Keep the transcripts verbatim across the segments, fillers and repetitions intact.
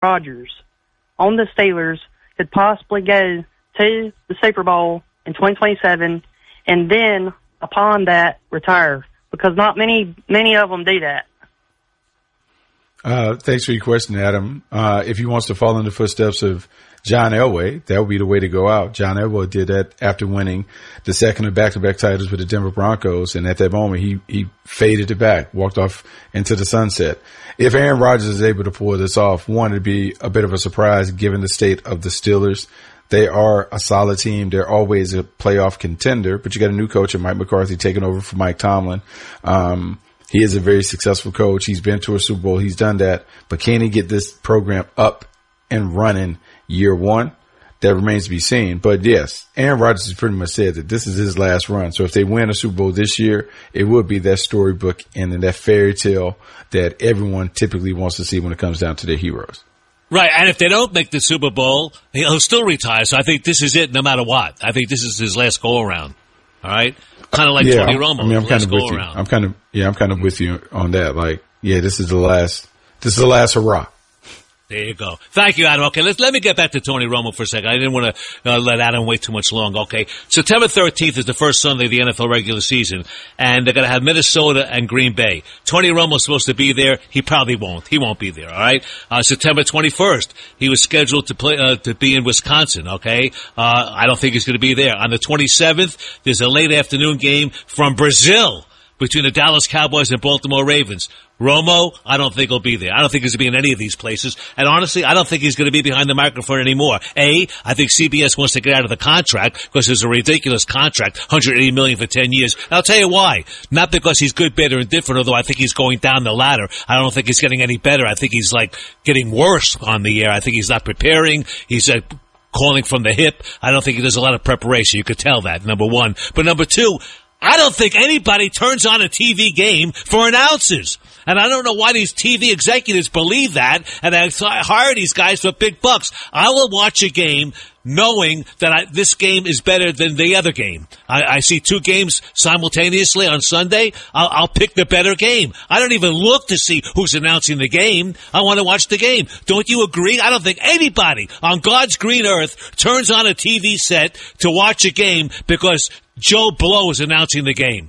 Rodgers on the Steelers could possibly go to the Super Bowl in twenty twenty-seven and then, upon that, retire? Because not many many of them do that. Uh, thanks for your question, Adam. Uh, if he wants to follow in the footsteps of John Elway, that would be the way to go out. John Elway did that after winning the second of back-to-back titles with the Denver Broncos, and at that moment, he he faded it back, walked off into the sunset. If Aaron Rodgers is able to pull this off, one, it'd be a bit of a surprise given the state of the Steelers. They are a solid team. They're always a playoff contender, but you got a new coach in Mike McCarthy taking over for Mike Tomlin. Um, he is a very successful coach. He's been to a Super Bowl. He's done that. But can he get this program up and running year one? That remains to be seen. But yes, Aaron Rodgers has pretty much said that this is his last run. So if they win a Super Bowl this year, it would be that storybook and then that fairy tale that everyone typically wants to see when it comes down to their heroes. Right, and if they don't make the Super Bowl, he'll still retire. So I think this is it no matter what. I think this is his last go-around, all right? Kind of like yeah, Tony Romo, I mean, I'm kind of with you. Around. I'm kind of, yeah, I'm kind of with you on that. Like, yeah, this is the last, this is the last hurrah. There you go. Thank you, Adam. Okay, let's, let me get back to Tony Romo for a second. I didn't want to uh, let Adam wait too much long. Okay, September thirteenth is the first Sunday of the N F L regular season, and they're going to have Minnesota and Green Bay. Tony Romo's supposed to be there. He probably won't. He won't be there, all right? Uh, September twenty-first, he was scheduled to play uh, to be in Wisconsin, okay? Uh, I don't think he's going to be there. On the twenty-seventh, there's a late afternoon game from Brazil between the Dallas Cowboys and Baltimore Ravens. Romo, I don't think he'll be there. I don't think he's going to be in any of these places. And honestly, I don't think he's going to be behind the microphone anymore. A, I think C B S wants to get out of the contract because it's a ridiculous contract, one hundred eighty million dollars for ten years. And I'll tell you why. Not because he's good, better, and different, although I think he's going down the ladder. I don't think he's getting any better. I think he's like getting worse on the air. I think he's not preparing. He's uh, calling from the hip. I don't think he does a lot of preparation. You could tell that, number one. But number two, I don't think anybody turns on a T V game for announcers. And I don't know why these T V executives believe that, and I hire these guys for big bucks. I will watch a game knowing that I, this game is better than the other game. I, I see two games simultaneously on Sunday. I'll, I'll pick the better game. I don't even look to see who's announcing the game. I want to watch the game. Don't you agree? I don't think anybody on God's green earth turns on a T V set to watch a game because Joe Blow is announcing the game.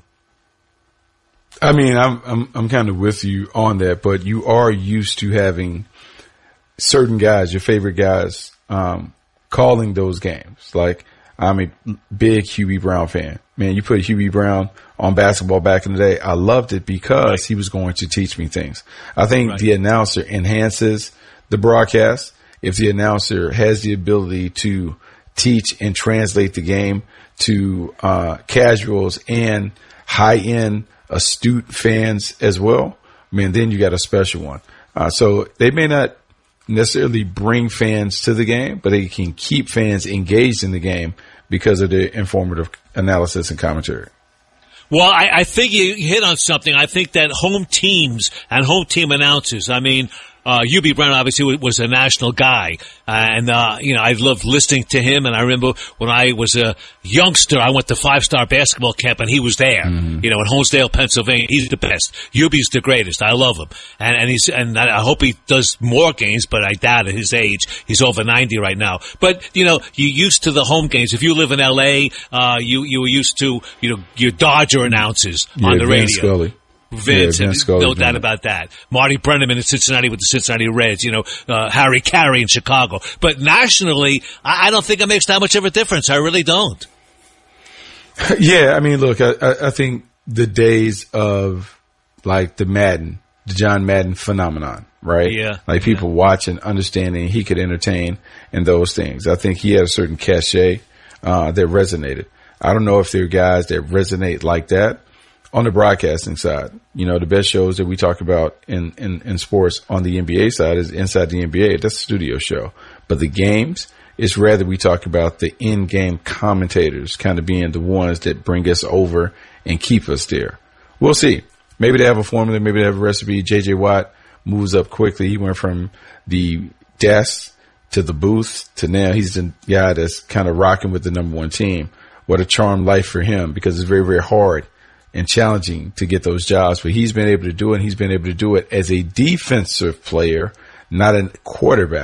I mean, I'm I'm I'm kind of with you on that, but you are used to having certain guys, your favorite guys, um, calling those games. Like, I'm a big Hubie Brown fan. Man, you put Hubie Brown on basketball back in the day. I loved it because right. he was going to teach me things. I think right. the announcer enhances the broadcast. If the announcer has the ability to teach and translate the game to uh, casuals and high-end astute fans as well, I mean, then you got a special one. Uh, so they may not necessarily bring fans to the game, but they can keep fans engaged in the game because of their informative analysis and commentary. Well, I, I think you hit on something. I think that home teams and home team announcers, I mean, Uh, Hubie Brown obviously was a national guy, uh, and uh, you know I loved listening to him. And I remember when I was a youngster, I went to Five Star Basketball Camp, and he was there. Mm-hmm. You know, in Honesdale, Pennsylvania. He's the best. Hubie's the greatest. I love him, and and he's and I hope he does more games, but I doubt at his age. He's over ninety right now. But you know, you're used to the home games. If you live in L A, uh, you you were used to you know your Dodger announcers yeah, on the Vin radio. Scully. Vince, yeah, Vince no doubt about that. Marty Brennaman in Cincinnati with the Cincinnati Reds, you know, uh, Harry Carey in Chicago. But nationally, I, I don't think it makes that much of a difference. I really don't. Yeah, I mean, look, I, I think the days of, like, the Madden, the John Madden phenomenon, right? Yeah. Like, people yeah. watching, understanding he could entertain and those things. I think he had a certain cachet uh, that resonated. I don't know if there are guys that resonate like that on the broadcasting side. You know, the best shows that we talk about in, in, in sports on the N B A side is Inside the N B A. That's a studio show. But the games, it's rather we talk about the in-game commentators kind of being the ones that bring us over and keep us there. We'll see. Maybe they have a formula. Maybe they have a recipe. J J Watt moves up quickly. He went from the desk to the booth to now he's the guy that's kind of rocking with the number one team. What a charmed life for him, because it's very, very hard and challenging to get those jobs, but he's been able to do it. And he's been able to do it as a defensive player, not a quarterback.